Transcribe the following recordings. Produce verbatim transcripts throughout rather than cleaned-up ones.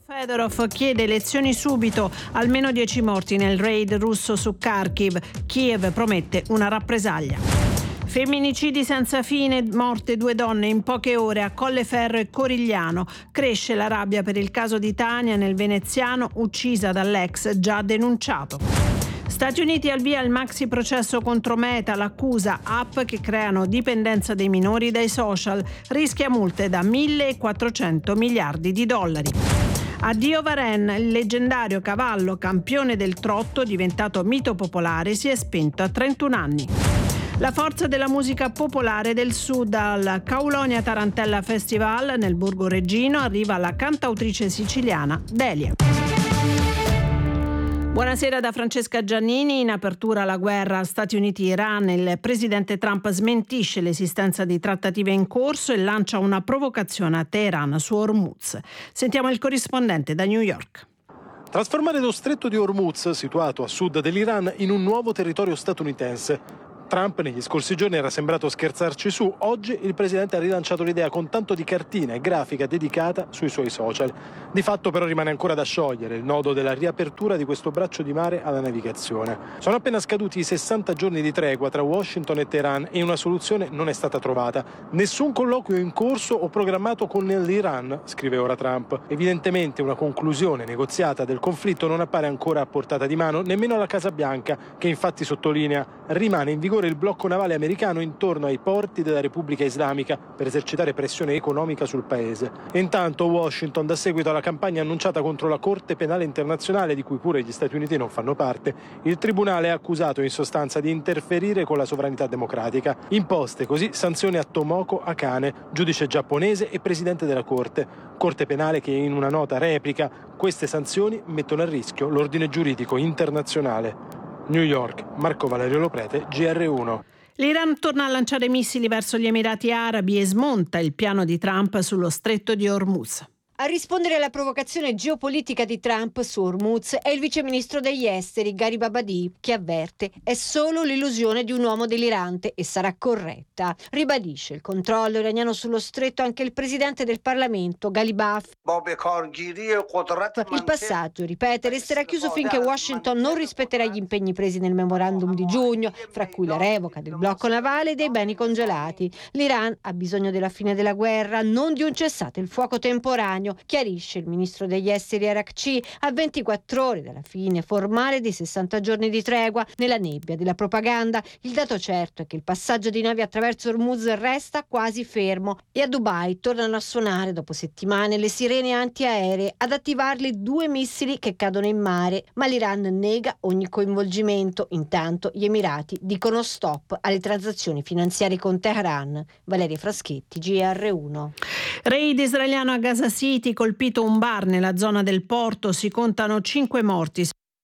Fedorov chiede elezioni subito, almeno dieci morti nel raid russo su Kharkiv. Kiev promette una rappresaglia. Femminicidi senza fine, morte due donne in poche ore a Colleferro e Corigliano. Cresce la rabbia per il caso di Tania nel veneziano, uccisa dall'ex già denunciato. Stati Uniti al via il maxi processo contro Meta, l'accusa app che creano dipendenza dei minori dai social, rischia multe da millequattrocento miliardi di dollari. Addio Varenne, il leggendario cavallo campione del trotto diventato mito popolare si è spento a trentuno anni. La forza della musica popolare del Sud al Kaulonia Tarantella Festival nel Borgo Regino arriva la cantautrice siciliana Delia. Buonasera da Francesca Giannini. In apertura alla guerra Stati Uniti-Iran, il presidente Trump smentisce l'esistenza di trattative in corso e lancia una provocazione a Teheran su Hormuz. Sentiamo il corrispondente da New York. Trasformare lo stretto di Hormuz, situato a sud dell'Iran, in un nuovo territorio statunitense. Trump negli scorsi giorni era sembrato scherzarci su. Oggi il presidente ha rilanciato l'idea con tanto di cartina e grafica dedicata sui suoi social. Di fatto però rimane ancora da sciogliere il nodo della riapertura di questo braccio di mare alla navigazione. Sono appena scaduti i sessanta giorni di tregua tra Washington e Teheran e una soluzione non è stata trovata. Nessun colloquio in corso o programmato con l'Iran, scrive ora Trump. Evidentemente una conclusione negoziata del conflitto non appare ancora a portata di mano nemmeno alla Casa Bianca, che infatti sottolinea rimane in vigore il blocco navale americano intorno ai porti della Repubblica Islamica per esercitare pressione economica sul paese. E intanto Washington dà seguito alla campagna annunciata contro la Corte Penale Internazionale, di cui pure gli Stati Uniti non fanno parte. Il tribunale ha accusato in sostanza di interferire con la sovranità democratica. Imposte così sanzioni a Tomoko Akane, giudice giapponese e presidente della Corte. Corte Penale che in una nota replica: queste sanzioni mettono a rischio l'ordine giuridico internazionale. New York, Marco Valerio Loprete, G R uno. L'Iran torna a lanciare missili verso gli Emirati Arabi e smonta il piano di Trump sullo stretto di Hormuz. A rispondere alla provocazione geopolitica di Trump su Hormuz è il viceministro degli esteri Gharib Abadi, che avverte: è solo l'illusione di un uomo delirante e sarà corretta. Ribadisce il controllo iraniano sullo stretto anche il presidente del Parlamento Ghalibaf. Il passaggio, ripete, resterà chiuso finché Washington non rispetterà gli impegni presi nel memorandum di giugno, fra cui la revoca del blocco navale e dei beni congelati. L'Iran ha bisogno della fine della guerra, non di un cessate il fuoco temporaneo, chiarisce il ministro degli esteri Arakci a ventiquattro ore dalla fine formale dei sessanta giorni di tregua. Nella nebbia della propaganda, il dato certo è che il passaggio di navi attraverso Hormuz resta quasi fermo e a Dubai tornano a suonare dopo settimane le sirene antiaeree, ad attivarli due missili che cadono in mare, ma l'Iran nega ogni coinvolgimento. Intanto gli Emirati dicono stop alle transazioni finanziarie con Teheran. Valeria Fraschetti, G R uno. Raid israeliano a Gaza City, colpito un bar nella zona del porto, si contano cinque morti,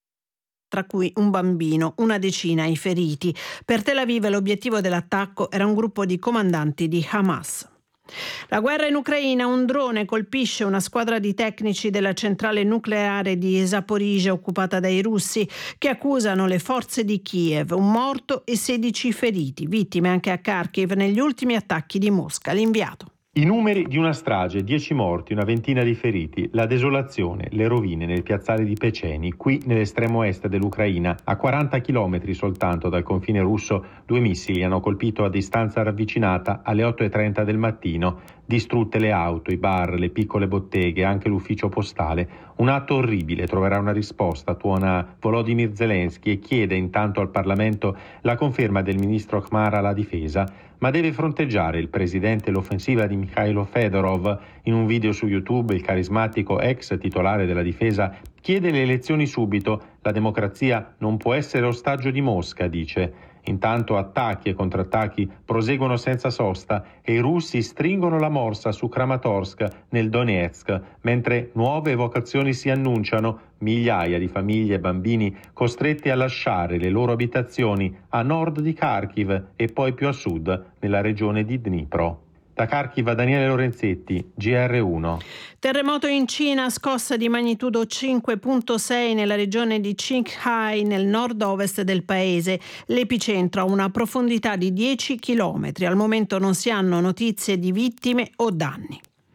tra cui un bambino, una decina i feriti. Per Tel Aviv l'obiettivo dell'attacco era un gruppo di comandanti di Hamas. La guerra in Ucraina, un drone colpisce una squadra di tecnici della centrale nucleare di Zaporizhzhia occupata dai russi, che accusano le forze di Kiev. Un morto e sedici feriti, vittime anche a Kharkiv negli ultimi attacchi di Mosca. L'inviato. I numeri di una strage, dieci morti, una ventina di feriti, la desolazione, le rovine nel piazzale di Peceni, qui nell'estremo est dell'Ucraina, a quaranta chilometri soltanto dal confine russo. Due missili hanno colpito a distanza ravvicinata alle otto e trenta del mattino, distrutte le auto, i bar, le piccole botteghe, anche l'ufficio postale. Un atto orribile troverà una risposta, tuona Volodymyr Zelensky, e chiede intanto al Parlamento la conferma del ministro Khmar alla difesa, ma deve fronteggiare il presidente l'offensiva di Mikhailo Fedorov. In un video su YouTube il carismatico ex titolare della difesa chiede le elezioni subito. La democrazia non può essere ostaggio di Mosca, dice. Intanto attacchi e contrattacchi proseguono senza sosta e i russi stringono la morsa su Kramatorsk nel Donetsk, mentre nuove evocazioni si annunciano. Migliaia di famiglie e bambini costretti a lasciare le loro abitazioni a nord di Kharkiv e poi più a sud nella regione di Dnipro. Da Kharkiv, Daniele Lorenzetti, G R uno. Terremoto in Cina, scossa di magnitudo cinque virgola sei nella regione di Qinghai, nel nord-ovest del paese. L'epicentro a una profondità di dieci chilometri. Al momento non si hanno notizie di vittime o danni.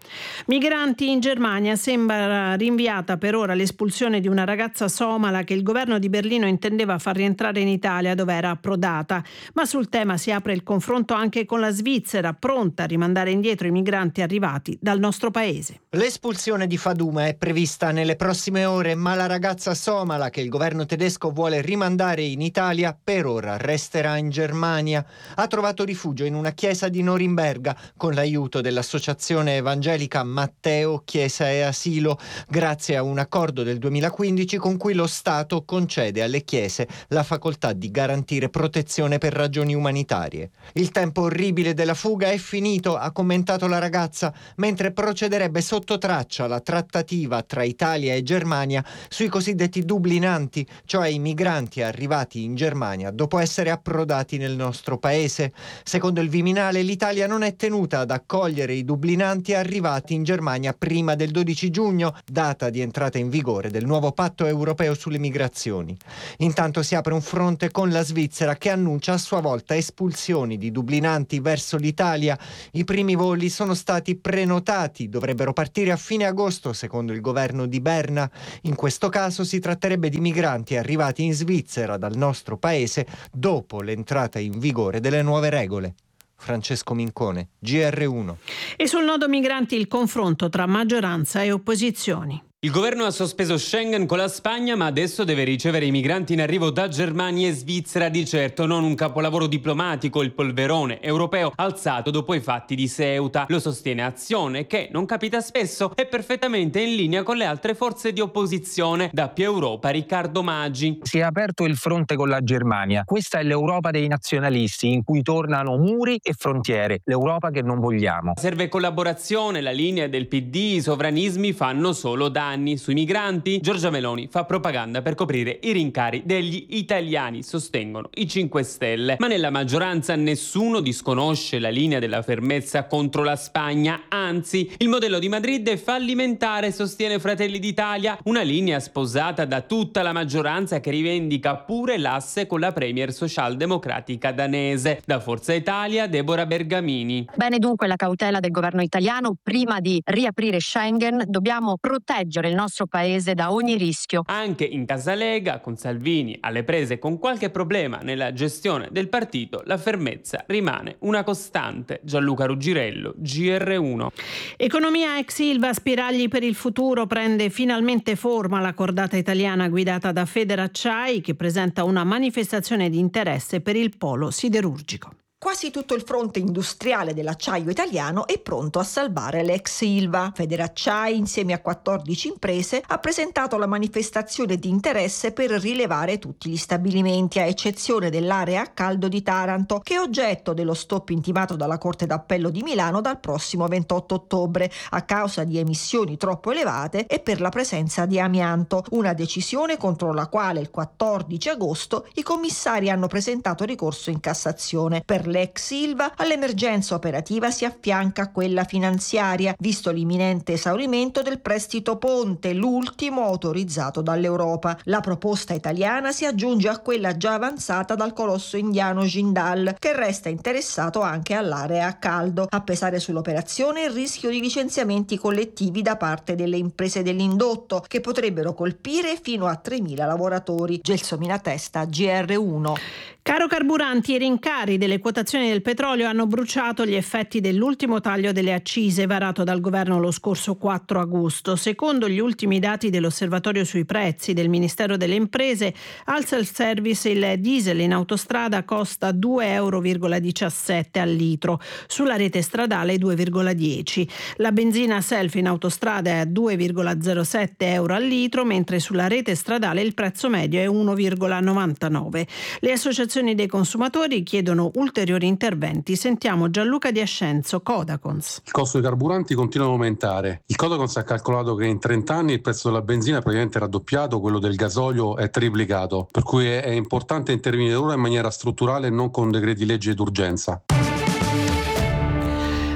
Migranti in Germania, sembra rinviata per ora l'espulsione di una ragazza somala che il governo di Berlino intendeva far rientrare in Italia dove era approdata. Ma sul tema si apre il confronto anche con la Svizzera, pronta a rimandare indietro i migranti arrivati dal nostro paese. L'espulsione di Faduma è prevista nelle prossime ore, ma la ragazza somala che il governo tedesco vuole rimandare in Italia per ora resterà in Germania. Ha trovato rifugio in una chiesa di Norimberga con l'aiuto dell'associazione evangelica Matteo Chiesa e Asilo, grazie a un accordo del duemilaquindici con cui lo Stato concede alle chiese la facoltà di garantire protezione per ragioni umanitarie. Il tempo orribile della fuga è finito, ha commentato la ragazza, mentre procederebbe sotto traccia la trattativa tra Italia e Germania sui cosiddetti dublinanti, cioè i migranti arrivati in Germania dopo essere approdati nel nostro paese. Secondo il Viminale, l'Italia non è tenuta ad accogliere i dublinanti arrivati in Germania prima del dodici giugno, data di entrata in vigore del nuovo patto europeo sulle migrazioni. Intanto si apre un fronte con la Svizzera che annuncia a sua volta espulsioni di dublinanti verso l'Italia. I primi voli sono stati prenotati, dovrebbero partire a fine agosto secondo il governo di Berna. In questo caso si tratterebbe di migranti arrivati in Svizzera dal nostro paese dopo l'entrata in vigore delle nuove regole. Francesco Mincone, G R uno. E sul nodo migranti il confronto tra maggioranza e opposizioni. Il governo ha sospeso Schengen con la Spagna, ma adesso deve ricevere i migranti in arrivo da Germania e Svizzera, di certo non un capolavoro diplomatico, il polverone europeo alzato dopo i fatti di Ceuta. Lo sostiene Azione, che, non capita spesso, è perfettamente in linea con le altre forze di opposizione. Da Più Europa, Riccardo Maggi. Si è aperto il fronte con la Germania. Questa è l'Europa dei nazionalisti, in cui tornano muri e frontiere, l'Europa che non vogliamo. Serve collaborazione, la linea del P D, i sovranismi fanno solo danni. Sui migranti, Giorgia Meloni fa propaganda per coprire i rincari degli italiani, sostengono i cinque Stelle. Ma nella maggioranza nessuno disconosce la linea della fermezza contro la Spagna, anzi, il modello di Madrid è fallimentare, sostiene Fratelli d'Italia, una linea sposata da tutta la maggioranza che rivendica pure l'asse con la premier socialdemocratica danese. Da Forza Italia, Deborah Bergamini. Bene dunque la cautela del governo italiano, prima di riaprire Schengen dobbiamo proteggere il nostro paese da ogni rischio. Anche in casa Lega, con Salvini alle prese con qualche problema nella gestione del partito, la fermezza rimane una costante. Gianluca Ruggirello, G R uno. Economia ex Ilva, spiragli per il futuro, prende finalmente forma la cordata italiana guidata da Federacciai, che presenta una manifestazione di interesse per il polo siderurgico. Quasi tutto il fronte industriale dell'acciaio italiano è pronto a salvare l'ex Ilva. Federacciai, insieme a quattordici imprese, ha presentato la manifestazione di interesse per rilevare tutti gli stabilimenti, a eccezione dell'area a caldo di Taranto, che è oggetto dello stop intimato dalla Corte d'Appello di Milano dal prossimo ventotto ottobre, a causa di emissioni troppo elevate e per la presenza di amianto. Una decisione contro la quale il quattordici agosto i commissari hanno presentato ricorso in Cassazione. Per l'ex Ilva all'emergenza operativa si affianca quella finanziaria, visto l'imminente esaurimento del prestito ponte, l'ultimo autorizzato dall'Europa. La proposta italiana si aggiunge a quella già avanzata dal colosso indiano Jindal, che resta interessato anche all'area a caldo. A pesare sull'operazione il rischio di licenziamenti collettivi da parte delle imprese dell'indotto, che potrebbero colpire fino a tremila lavoratori. Gelsomina Testa, G R uno. Caro carburanti, i rincari delle quotazioni del petrolio hanno bruciato gli effetti dell'ultimo taglio delle accise varato dal governo lo scorso quattro agosto. Secondo gli ultimi dati dell'Osservatorio sui prezzi del Ministero delle Imprese, al self-service il diesel in autostrada costa due virgola diciassette euro al litro, sulla rete stradale due virgola dieci. La benzina self in autostrada è a due virgola zero sette euro al litro, mentre sulla rete stradale il prezzo medio è uno virgola novantanove. Le associazioni dei consumatori chiedono ulteriori interventi. Sentiamo Gianluca Di Ascenzo, Codacons. Il costo dei carburanti continua ad aumentare. Il Codacons ha calcolato che in trenta anni il prezzo della benzina è praticamente raddoppiato, quello del gasolio è triplicato, per cui è, è importante intervenire ora in maniera strutturale e non con decreti legge d'urgenza. A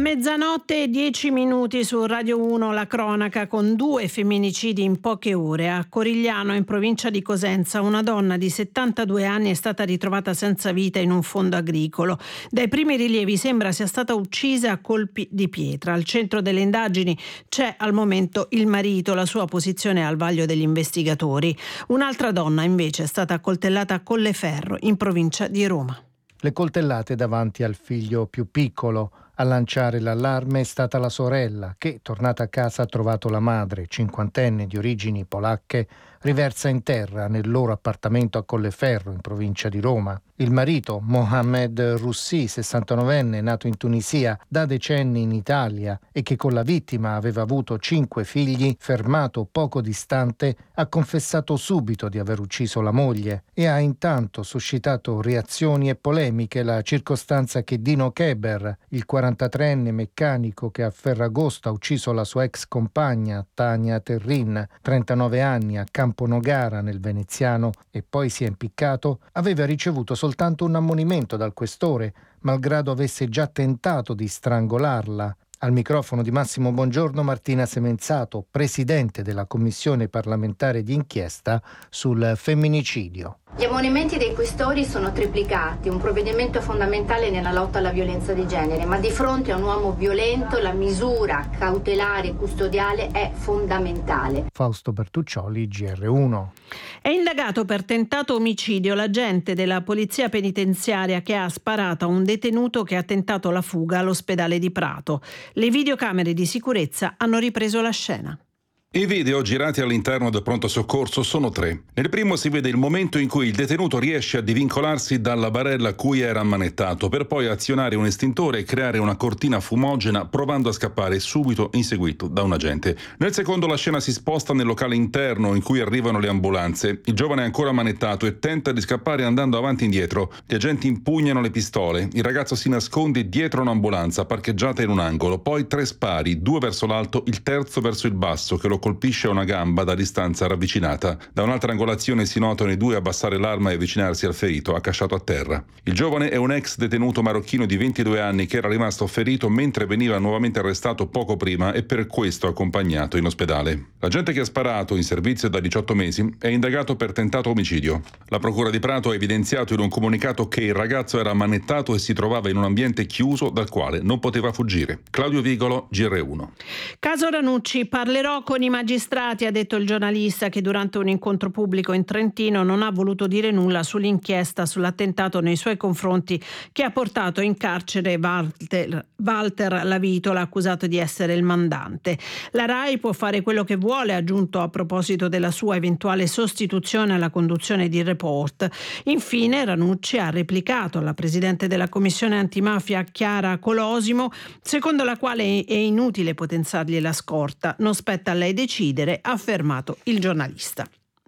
Mezzanotte e dieci minuti su Radio uno, la cronaca con due femminicidi in poche ore. A Corigliano, in provincia di Cosenza, una donna di settantadue anni è stata ritrovata senza vita in un fondo agricolo. Dai primi rilievi sembra sia stata uccisa a colpi di pietra. Al centro delle indagini c'è al momento il marito, la sua posizione è al vaglio degli investigatori. Un'altra donna invece è stata accoltellata a Colleferro, in provincia di Roma. Le coltellate davanti al figlio più piccolo. A lanciare l'allarme è stata la sorella che, tornata a casa, ha trovato la madre, cinquantenne di origini polacche, riversa in terra nel loro appartamento a Colleferro, in provincia di Roma. Il marito, Mohamed Roussi, sessantanovenne, nato in Tunisia, da decenni in Italia e che con la vittima aveva avuto cinque figli, fermato poco distante, ha confessato subito di aver ucciso la moglie e ha intanto suscitato reazioni e polemiche la circostanza che Dino Keber, il quarantatreenne meccanico che a Ferragosto ha ucciso la sua ex compagna Tania Terrin, trentanove anni, a Camponogara nel Veneziano e poi si è impiccato, aveva ricevuto soltanto un ammonimento dal questore, malgrado avesse già tentato di strangolarla. Al microfono di Massimo Bongiorno Martina Semenzato, presidente della Commissione parlamentare di inchiesta sul femminicidio. Gli ammonimenti dei questori sono triplicati, un provvedimento fondamentale nella lotta alla violenza di genere, ma di fronte a un uomo violento la misura cautelare custodiale è fondamentale. Fausto Bertuccioli, G R uno. È indagato per tentato omicidio l'agente della polizia penitenziaria che ha sparato a un detenuto che ha tentato la fuga all'ospedale di Prato. Le videocamere di sicurezza hanno ripreso la scena. I video girati all'interno del pronto soccorso sono tre. Nel primo si vede il momento in cui il detenuto riesce a divincolarsi dalla barella a cui era ammanettato per poi azionare un estintore e creare una cortina fumogena provando a scappare subito inseguito da un agente. Nel secondo la scena si sposta nel locale interno in cui arrivano le ambulanze. Il giovane è ancora ammanettato e tenta di scappare andando avanti e indietro. Gli agenti impugnano le pistole. Il ragazzo si nasconde dietro un'ambulanza parcheggiata in un angolo. Poi tre spari, due verso l'alto, il terzo verso il basso che lo colpisce a una gamba da distanza ravvicinata. Da un'altra angolazione si notano i due abbassare l'arma e avvicinarsi al ferito, accasciato a terra. Il giovane è un ex detenuto marocchino di ventidue anni che era rimasto ferito mentre veniva nuovamente arrestato poco prima e per questo accompagnato in ospedale. L'agente che ha sparato, in servizio da diciotto mesi, è indagato per tentato omicidio. La procura di Prato ha evidenziato in un comunicato che il ragazzo era ammanettato e si trovava in un ambiente chiuso dal quale non poteva fuggire. Claudio Vigolo, G R uno. Caso Ranucci, parlerò con i magistrati, ha detto il giornalista che durante un incontro pubblico in Trentino non ha voluto dire nulla sull'inchiesta sull'attentato nei suoi confronti che ha portato in carcere Walter, Walter Lavitola, accusato di essere il mandante. La RAI può fare quello che vuole, ha aggiunto a proposito della sua eventuale sostituzione alla conduzione di Report. Infine Ranucci ha replicato alla presidente della commissione antimafia Chiara Colosimo, secondo la quale è inutile potenziargli la scorta, non spetta a lei decidere, ha affermato il giornalista.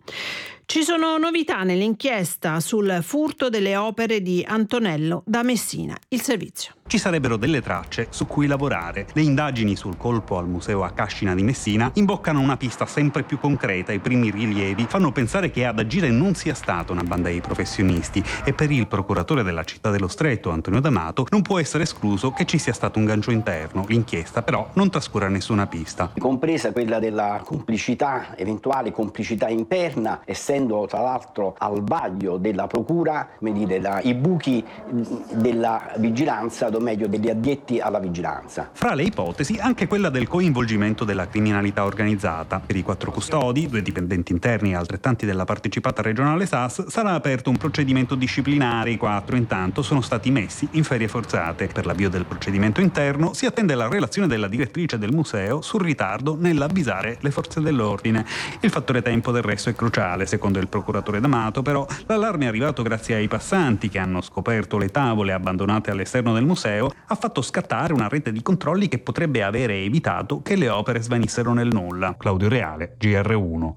Ci sono novità nell'inchiesta sul furto delle opere di Antonello da Messina. Il servizio. Ci sarebbero delle tracce su cui lavorare. Le indagini sul colpo al museo a Cascina di Messina imboccano una pista sempre più concreta. I primi rilievi fanno pensare che ad agire non sia stata una banda di professionisti e per il procuratore della città dello Stretto, Antonio D'Amato, non può essere escluso che ci sia stato un gancio interno. L'inchiesta però non trascura nessuna pista. Compresa quella della complicità, eventuale complicità interna, essendo tra l'altro al vaglio della procura, come dire, la, i buchi della vigilanza, o meglio degli addetti alla vigilanza. Fra le ipotesi anche quella del coinvolgimento della criminalità organizzata. Per i quattro custodi, due dipendenti interni e altrettanti della partecipata regionale S A S, sarà aperto un procedimento disciplinare. I quattro intanto sono stati messi in ferie forzate. Per l'avvio del procedimento interno si attende la relazione della direttrice del museo sul ritardo nell'avvisare le forze dell'ordine. Il fattore tempo del resto è cruciale. Secondo il procuratore D'Amato, però, l'allarme è arrivato grazie ai passanti che hanno scoperto le tavole abbandonate all'esterno del museo, ha fatto scattare una rete di controlli che potrebbe avere evitato che le opere svanissero nel nulla. Claudio Reale, G R uno.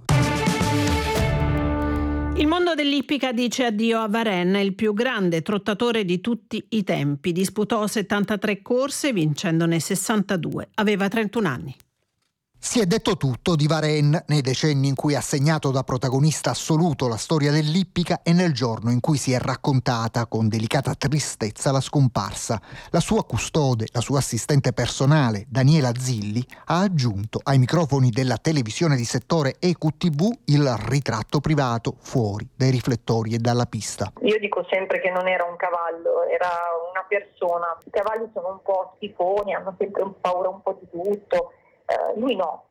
Il mondo dell'ippica dice addio a Varenne, il più grande trottatore di tutti i tempi. Disputò settantatré corse, vincendone sessantadue. Aveva trentuno anni. Si è detto tutto di Varenne nei decenni in cui ha segnato da protagonista assoluto la storia dell'ippica e nel giorno in cui si è raccontata con delicata tristezza la scomparsa. La sua custode, la sua assistente personale, Daniela Zilli, ha aggiunto ai microfoni della televisione di settore E Q T V il ritratto privato fuori dai riflettori e dalla pista. Io dico sempre che non era un cavallo, era una persona. I cavalli sono un po' schifoni, hanno sempre paura un po' di tutto. Uh, lui no,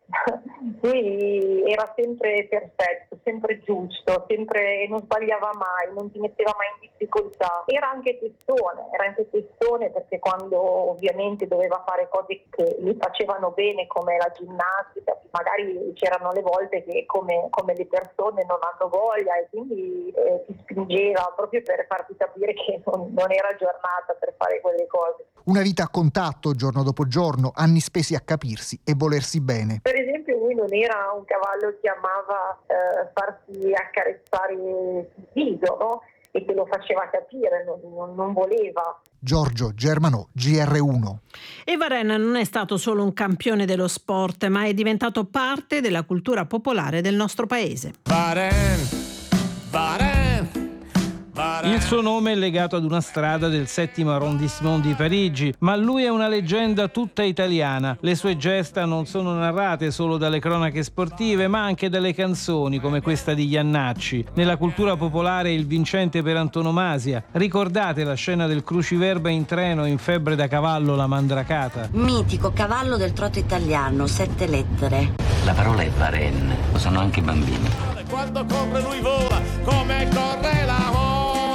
lui era sempre perfetto, sempre giusto, sempre non sbagliava mai, non ti metteva mai in difficoltà. Era anche testone, era anche testone perché quando ovviamente doveva fare cose che gli facevano bene come la ginnastica, magari c'erano le volte che come, come le persone non hanno voglia e quindi eh, ti spingeva proprio per farti capire che non, non era giornata per fare quelle cose. Una vita a contatto giorno dopo giorno, anni spesi a capirsi e volersi bene. Per esempio lui non era un cavallo che amava eh, farsi accarezzare il viso, no? E te lo faceva capire, non, non voleva. Giorgio Germanò, G R uno. E Varenne non è stato solo un campione dello sport, ma è diventato parte della cultura popolare del nostro paese. Varenne, Varenne. Il suo nome è legato ad una strada del settimo arrondissement di Parigi, ma lui è una leggenda tutta italiana. Le sue gesta non sono narrate solo dalle cronache sportive, ma anche dalle canzoni come questa di Iannacci. Nella cultura popolare il vincente per antonomasia. Ricordate la scena del cruciverba in treno in Febbre da cavallo, la mandracata? Mitico cavallo del trotto italiano, sette lettere. La parola è Varenne, lo sanno anche i bambini. Quando corre lui vola, come corre l'amore.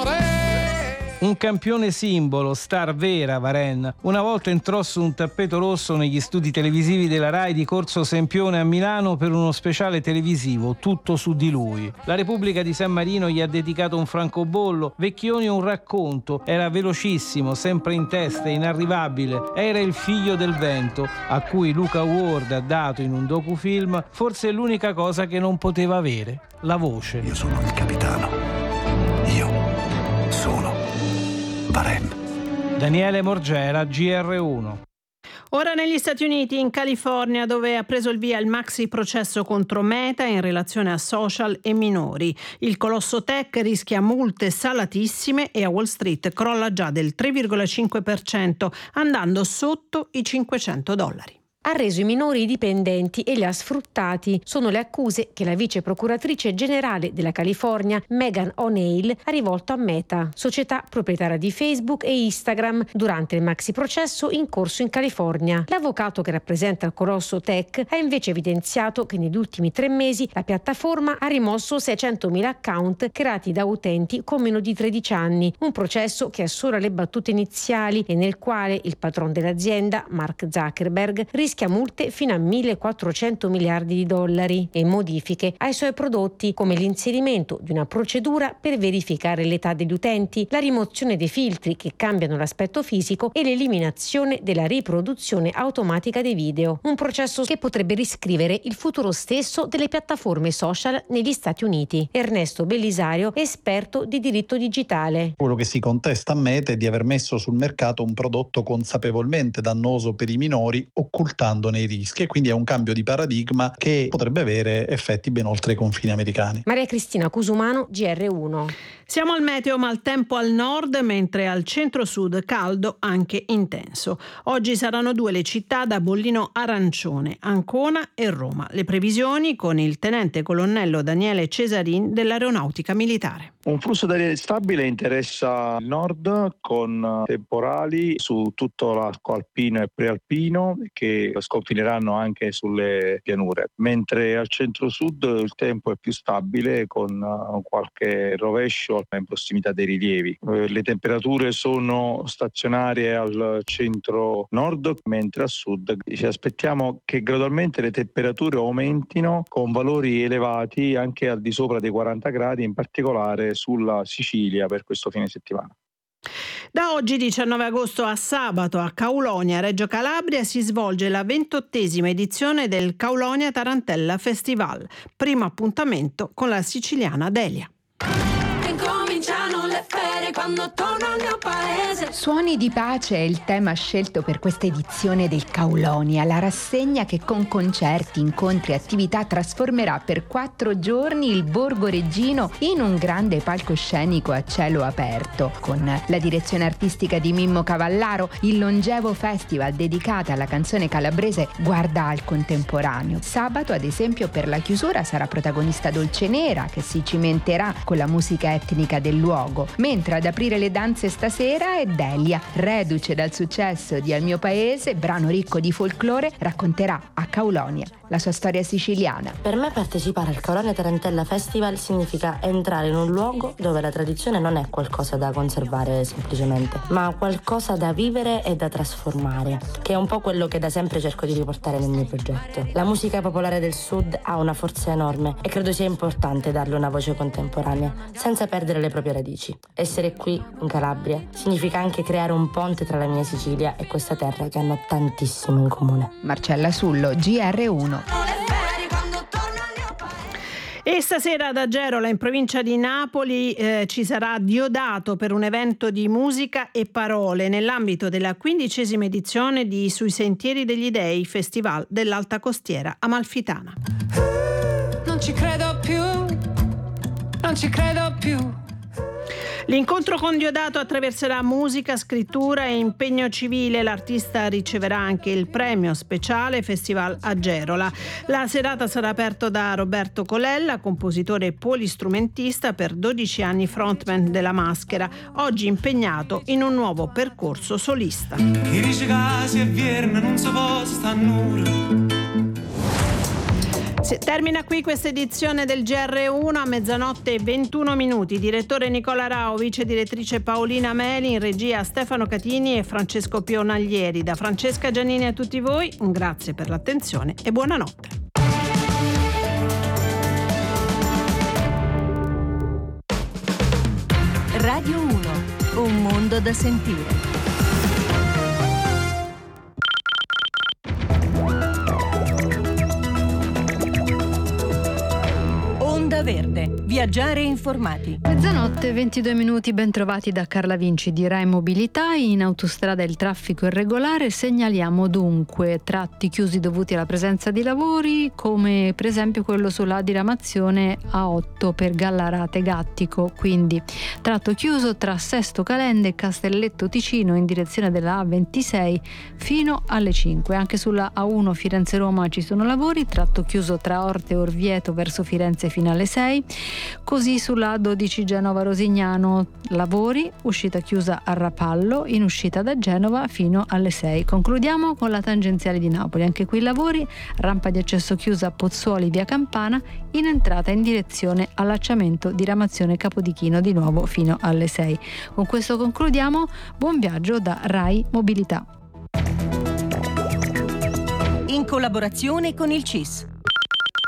Un campione simbolo, star vera Varenne. Una volta entrò su un tappeto rosso negli studi televisivi della Rai di Corso Sempione a Milano per uno speciale televisivo, tutto su di lui. La Repubblica di San Marino gli ha dedicato un francobollo, Vecchioni un racconto. Era velocissimo, sempre in testa, inarrivabile. Era il figlio del vento, a cui Luca Ward ha dato in un docufilm forse l'unica cosa che non poteva avere, la voce. Io sono il capitano. Io sono Varenne. Daniele Morgera, G R uno. Ora negli Stati Uniti, in California, dove ha preso il via il maxi processo contro Meta in relazione a social e minori. Il colosso tech rischia multe salatissime e a Wall Street crolla già del tre virgola cinque per cento, andando sotto i cinquecento dollari. Ha reso i minori dipendenti e li ha sfruttati. Sono le accuse che la vice procuratrice generale della California, Megan O'Neill, ha rivolto a Meta, società proprietaria di Facebook e Instagram, durante il maxi processo in corso in California. L'avvocato che rappresenta il colosso tech ha invece evidenziato che negli ultimi tre mesi la piattaforma ha rimosso seicentomila account creati da utenti con meno di tredici anni, un processo che ha solo le battute iniziali e nel quale il patron dell'azienda, Mark Zuckerberg, rischia multe fino a millequattrocento miliardi di dollari e modifiche ai suoi prodotti, come l'inserimento di una procedura per verificare l'età degli utenti, la rimozione dei filtri che cambiano l'aspetto fisico e l'eliminazione della riproduzione automatica dei video. Un processo che potrebbe riscrivere il futuro stesso delle piattaforme social negli Stati Uniti. Ernesto Bellisario, esperto di diritto digitale. Quello che si contesta a Meta è di aver messo sul mercato un prodotto consapevolmente dannoso per i minori, occultando nei rischi, e quindi è un cambio di paradigma che potrebbe avere effetti ben oltre i confini americani. Maria Cristina Cusumano, G R uno. Siamo al meteo, maltempo al nord, mentre al centro-sud caldo anche intenso. Oggi saranno due le città da bollino arancione, Ancona e Roma. Le previsioni con il tenente colonnello Daniele Cesarin dell'Aeronautica Militare. Un flusso d'aria stabile interessa il nord con temporali su tutto l'arco alpino e prealpino che sconfineranno anche sulle pianure, mentre al centro-sud il tempo è più stabile con qualche rovescio in prossimità dei rilievi. Le temperature sono stazionarie al centro-nord, mentre al sud ci aspettiamo che gradualmente le temperature aumentino con valori elevati anche al di sopra dei quaranta gradi, in particolare sulla Sicilia per questo fine settimana. Da oggi diciannove agosto a sabato a Kaulonia, Reggio Calabria, si svolge la ventottesima edizione del Kaulonia Tarantella Festival, primo appuntamento con la siciliana Delia. Cominciano le le ferie quando torno al mio paese. Suoni di pace è il tema scelto per questa edizione del Caulonia, la rassegna che con concerti, incontri e attività trasformerà per quattro giorni il Borgo Reggino in un grande palcoscenico a cielo aperto. Con la direzione artistica di Mimmo Cavallaro, il longevo festival dedicato alla canzone calabrese guarda al contemporaneo. Sabato, ad esempio, per la chiusura sarà protagonista Dolce Nera, che si cimenterà con la musica etnica del luogo, mentre ad aprire le danze stasera è Delia, reduce dal successo di Al mio paese, brano ricco di folklore, racconterà a Caulonia la sua storia siciliana. Per me partecipare al Caulonia Tarantella Festival significa entrare in un luogo dove la tradizione non è qualcosa da conservare semplicemente, ma qualcosa da vivere e da trasformare, che è un po' quello che da sempre cerco di riportare nel mio progetto. La musica popolare del Sud ha una forza enorme e credo sia importante darle una voce contemporanea, senza perdere le proprie radici. Essere qui, in Calabria, significa anche creare un ponte tra la mia Sicilia e questa terra che hanno tantissimo in comune. Marcella Sullo, G R uno. E stasera ad Agerola, in provincia di Napoli, eh, ci sarà Diodato per un evento di musica e parole nell'ambito della quindicesima edizione di Sui Sentieri degli Dei, Festival dell'Alta Costiera Amalfitana. Non ci credo più, non ci credo più. L'incontro con Diodato attraverserà musica, scrittura e impegno civile. L'artista riceverà anche il premio speciale Festival Agerola. La serata sarà aperta da Roberto Colella, compositore e polistrumentista, per dodici anni frontman della Maschera, oggi impegnato in un nuovo percorso solista. Chi dice che si è vierna non si può sta nulla. Termina qui questa edizione del G R uno a mezzanotte e ventuno minuti. Direttore Nicola Rao, vice direttrice Paolina Meli, in regia Stefano Catini e Francesco Pionaglieri. Da Francesca Giannini a tutti voi un grazie per l'attenzione e buonanotte. Radio uno, un mondo da sentire. Verde. Viaggiare informati. Mezzanotte, ventidue minuti, ben trovati da Carla Vinci di Rai Mobilità. In autostrada il traffico è regolare, segnaliamo dunque tratti chiusi dovuti alla presenza di lavori, come per esempio quello sulla diramazione A otto per Gallarate Gattico, quindi tratto chiuso tra Sesto Calende e Castelletto Ticino in direzione della A ventisei fino alle cinque. Anche sulla A uno Firenze-Roma ci sono lavori, tratto chiuso tra Orte e Orvieto verso Firenze fino alle sei. Così sulla A dodici Genova-Rosignano lavori, uscita chiusa a Rapallo, in uscita da Genova fino alle sei. Concludiamo con la tangenziale di Napoli, anche qui lavori, rampa di accesso chiusa a Pozzuoli via Campana, in entrata in direzione allacciamento diramazione Capodichino di nuovo fino alle sei. Con questo concludiamo, buon viaggio da Rai Mobilità. In collaborazione con il C I S.